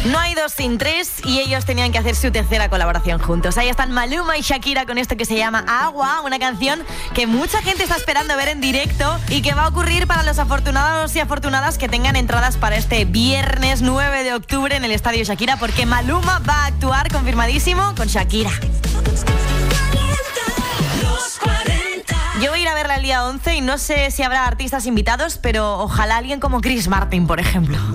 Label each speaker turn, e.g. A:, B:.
A: No hay dos sin tres y ellos tenían que hacer su tercera colaboración juntos. Ahí están Maluma y Shakira con esto que se llama Agua, una canción que mucha gente está esperando ver en directo y que va a ocurrir para los afortunados y afortunadas que tengan entradas para este viernes 9 de octubre en el Estadio Shakira, porque Maluma va a actuar confirmadísimo con Shakira. Yo voy a ir a verla el día 11 y no sé si habrá artistas invitados, pero ojalá alguien como Chris Martin, por ejemplo.